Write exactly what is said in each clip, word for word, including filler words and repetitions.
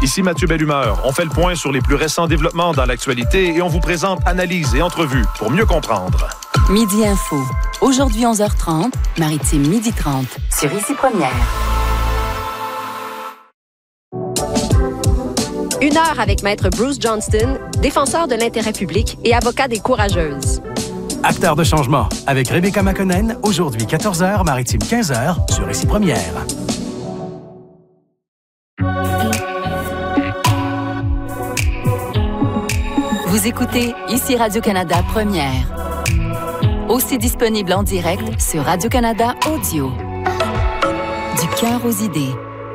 Ici Mathieu Bellumeur. On fait le point sur les plus récents développements dans l'actualité et on vous présente analyses et entrevues pour mieux comprendre. Midi Info. Aujourd'hui onze heures trente, Maritime midi trente. Sur Ici Première. Une heure avec Maître Bruce Johnston, défenseur de l'intérêt public et avocat des courageuses. Acteur de changement avec Rebecca McConnell, aujourd'hui quatorze heures, Maritime quinze heures, sur Ici Première. Vous écoutez Ici Radio-Canada Première. Aussi disponible en direct sur Radio-Canada Audio. Du cœur aux idées.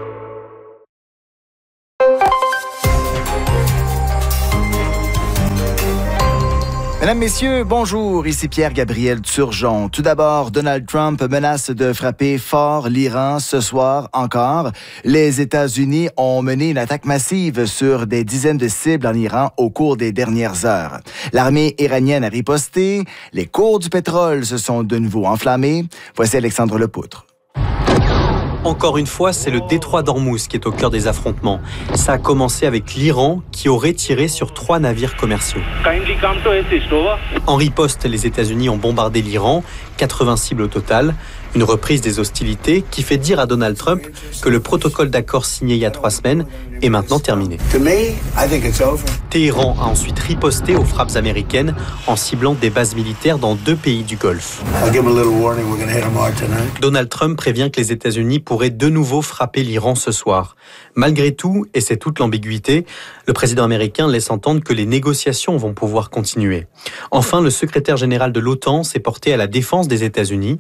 Mesdames, Messieurs, bonjour, ici Pierre-Gabriel Turgeon. Tout d'abord, Donald Trump menace de frapper fort l'Iran ce soir encore. Les États-Unis ont mené une attaque massive sur des dizaines de cibles en Iran au cours des dernières heures. L'armée iranienne a riposté. Les cours du pétrole se sont de nouveau enflammés. Voici Alexandre Lepoutre. Encore une fois, c'est le détroit d'Ormuz qui est au cœur des affrontements. Ça a commencé avec l'Iran qui aurait tiré sur trois navires commerciaux. En riposte, les États-Unis ont bombardé l'Iran, quatre-vingts cibles au total. Une reprise des hostilités qui fait dire à Donald Trump que le protocole d'accord signé il y a trois semaines est maintenant terminé. Téhéran a ensuite riposté aux frappes américaines en ciblant des bases militaires dans deux pays du Golfe. Donald Trump prévient que les États-Unis pourraient de nouveau frapper l'Iran ce soir. Malgré tout, et c'est toute l'ambiguïté, le président américain laisse entendre que les négociations vont pouvoir continuer. Enfin, le secrétaire général de l'OTAN s'est porté à la défense des États-Unis.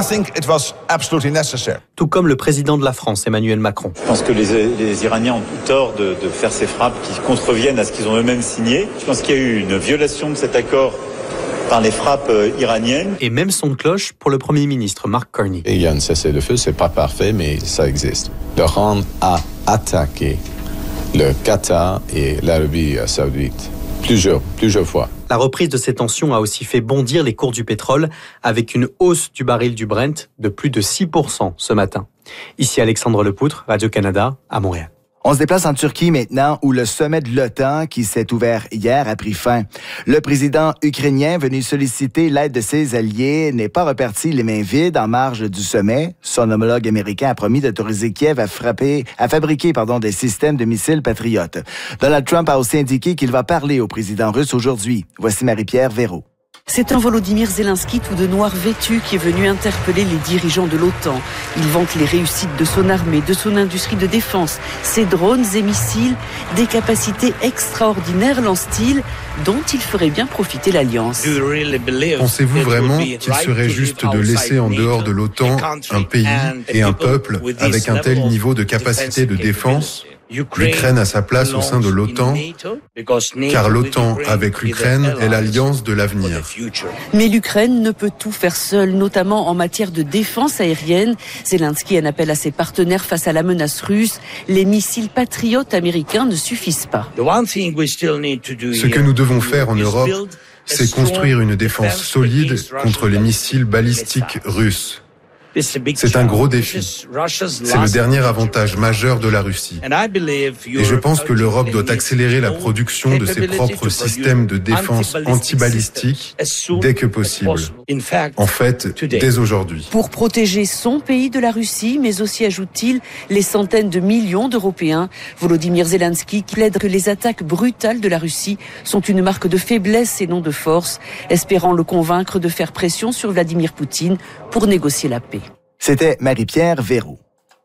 Tout comme le président de la France, Emmanuel Macron. Je pense que les, les Iraniens ont tort de, de faire ces frappes qui contreviennent à ce qu'ils ont eux-mêmes signé. Je pense qu'il y a eu une violation de cet accord par les frappes iraniennes. Et même son de cloche pour le Premier ministre, Mark Carney. Et il y a un cessez-le-feu, c'est pas parfait, mais ça existe. L'Iran a attaqué le Qatar et l'Arabie saoudite plusieurs, plusieurs fois. La reprise de ces tensions a aussi fait bondir les cours du pétrole avec une hausse du baril du Brent de plus de six pour cent ce matin. Ici Alexandre Lepoutre, Radio-Canada, à Montréal. On se déplace en Turquie maintenant où le sommet de l'OTAN qui s'est ouvert hier a pris fin. Le président ukrainien venu solliciter l'aide de ses alliés n'est pas reparti les mains vides en marge du sommet. Son homologue américain a promis d'autoriser Kiev à frapper, à fabriquer, pardon, des systèmes de missiles patriotes. Donald Trump a aussi indiqué qu'il va parler au président russe aujourd'hui. Voici Marie-Pierre Véraud. C'est un Volodymyr Zelensky tout de noir vêtu qui est venu interpeller les dirigeants de l'OTAN. Il vante les réussites de son armée, de son industrie de défense, ses drones et missiles, des capacités extraordinaires, lance-t-il, dont il ferait bien profiter l'Alliance. Pensez-vous vraiment qu'il serait juste de laisser en dehors de l'OTAN un pays et un peuple avec un tel niveau de capacité de défense ? L'Ukraine a sa place au sein de l'OTAN, car l'OTAN avec l'Ukraine est l'alliance de l'avenir. Mais l'Ukraine ne peut tout faire seule, notamment en matière de défense aérienne. Zelensky en appelle à ses partenaires face à la menace russe. Les missiles patriotes américains ne suffisent pas. Ce que nous devons faire en Europe, c'est construire une défense solide contre les missiles balistiques russes. C'est un gros défi. C'est le dernier avantage majeur de la Russie. Et je pense que l'Europe doit accélérer la production de ses propres systèmes de défense antibalistiques dès que possible. En fait, dès aujourd'hui. Pour protéger son pays de la Russie, mais aussi, ajoute-t-il, les centaines de millions d'Européens, Volodymyr Zelensky plaide que les attaques brutales de la Russie sont une marque de faiblesse et non de force, espérant le convaincre de faire pression sur Vladimir Poutine pour négocier la paix. C'était Marie-Pierre Véraud.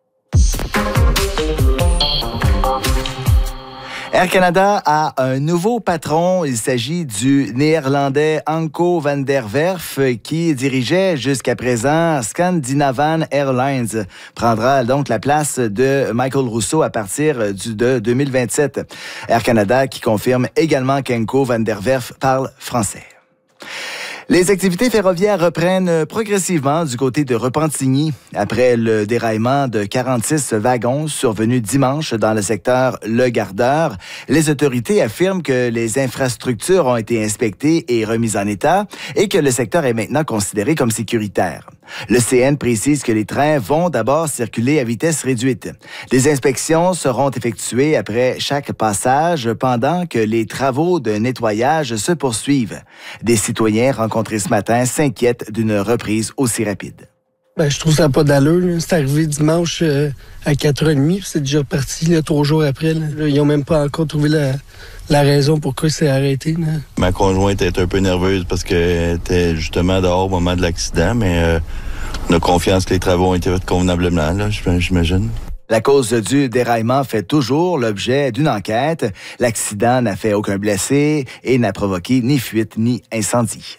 Air Canada a un nouveau patron. Il s'agit du néerlandais Anko van der Werf qui dirigeait jusqu'à présent Scandinavian Airlines. Prendra donc la place de Michael Rousseau à partir du, de deux mille vingt-sept. Air Canada qui confirme également qu'Anko van der Werf parle français. Les activités ferroviaires reprennent progressivement du côté de Repentigny après le déraillement de quarante-six wagons survenu dimanche dans le secteur Le Gardeur. Les autorités affirment que les infrastructures ont été inspectées et remises en état et que le secteur est maintenant considéré comme sécuritaire. Le C N précise que les trains vont d'abord circuler à vitesse réduite. Des inspections seront effectuées après chaque passage pendant que les travaux de nettoyage se poursuivent. Des citoyens rencontrés ce matin s'inquiètent d'une reprise aussi rapide. Ben, je trouve ça n'a pas d'allure. C'est arrivé dimanche euh, à quatre heures trente, c'est déjà reparti là, trois jours après. Là. Là, ils n'ont même pas encore trouvé la, la raison pourquoi c'est arrêté. Là. Ma conjointe était un peu nerveuse parce qu'elle était justement dehors au moment de l'accident, mais euh, on a confiance que les travaux ont été faits convenablement, là, j'imagine. La cause du déraillement fait toujours l'objet d'une enquête. L'accident n'a fait aucun blessé et n'a provoqué ni fuite ni incendie.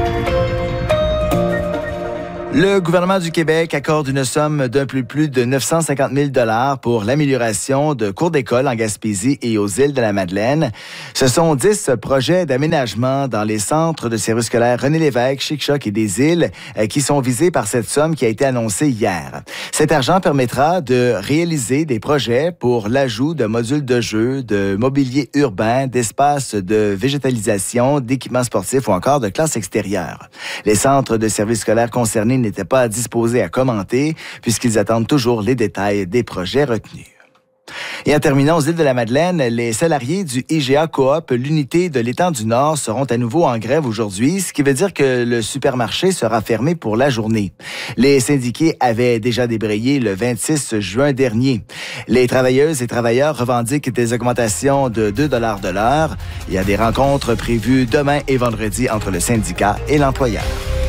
Le gouvernement du Québec accorde une somme d'un peu plus de neuf cent cinquante mille dollars pour l'amélioration de cours d'école en Gaspésie et aux îles de la Madeleine. Ce sont dix projets d'aménagement dans les centres de services scolaires René Lévesque, Chic-Choc et des îles qui sont visés par cette somme qui a été annoncée hier. Cet argent permettra de réaliser des projets pour l'ajout de modules de jeu, de mobilier urbain, d'espaces de végétalisation, d'équipements sportifs ou encore de classes extérieures. Les centres de services scolaires concernés n'étaient pas disposés à commenter puisqu'ils attendent toujours les détails des projets retenus. Et en terminant aux îles de la Madeleine, les salariés du I G A Coop, l'unité de l'étang du Nord, seront à nouveau en grève aujourd'hui, ce qui veut dire que le supermarché sera fermé pour la journée. Les syndiqués avaient déjà débrayé le vingt-six juin dernier. Les travailleuses et travailleurs revendiquent des augmentations de deux dollars de l'heure. Il y a des rencontres prévues demain et vendredi entre le syndicat et l'employeur.